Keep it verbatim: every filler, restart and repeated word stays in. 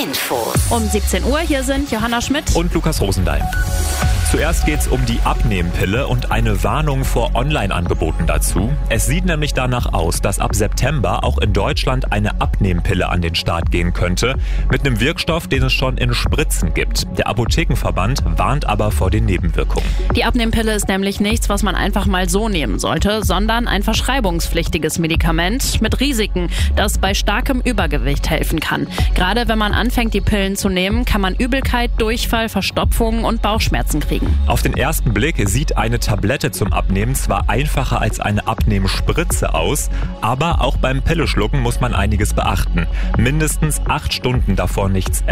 Infos. Um siebzehn Uhr, hier sind Johanna Schmidt und Lukas Rosendahl. Zuerst geht's um die Abnehmpille und eine Warnung vor Online-Angeboten dazu. Es sieht nämlich danach aus, dass ab September auch in Deutschland eine Abnehmpille an den Start gehen könnte, mit einem Wirkstoff, den es schon in Spritzen gibt. Der Apothekenverband warnt aber vor den Nebenwirkungen. Die Abnehmpille ist nämlich nichts, was man einfach mal so nehmen sollte, sondern ein verschreibungspflichtiges Medikament mit Risiken, das bei starkem Übergewicht helfen kann. Gerade wenn man anfängt, die Pillen zu nehmen, kann man Übelkeit, Durchfall, Verstopfungen und Bauchschmerzen kriegen. Auf den ersten Blick sieht eine Tablette zum Abnehmen zwar einfacher als eine Abnehmspritze aus, aber auch beim Pilleschlucken muss man einiges beachten. Mindestens acht Stunden davor nichts